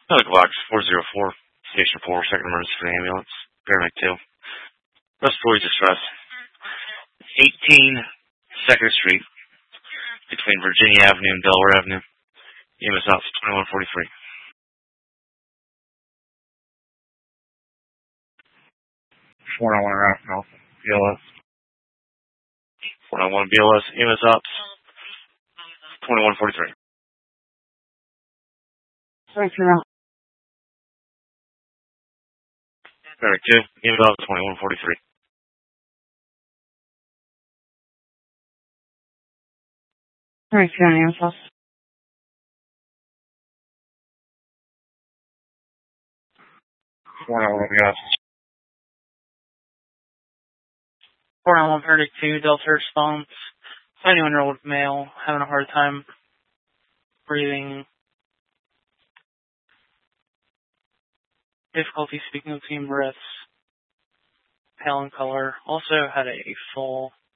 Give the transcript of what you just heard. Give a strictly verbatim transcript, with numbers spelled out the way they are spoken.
Medical box four zero four, Station four, second emergency for the ambulance. Paramedic two. Respiratory distress. eighteen second Street, between Virginia Avenue and Delaware Avenue. E M S out to twenty-one forty-three. four nine one Rathmouth, B L S. four nine one B L S, E M S out twenty-one forty-three. Thanks for that. Paramedic two, E M S out twenty-one forty-three. Thanks for that answer. four nine one B L S. four nine one Paramedic two, Delta response. ninety-one-year-old male having a hard time breathing. Difficulty speaking between breaths. Pale in color. Also had a full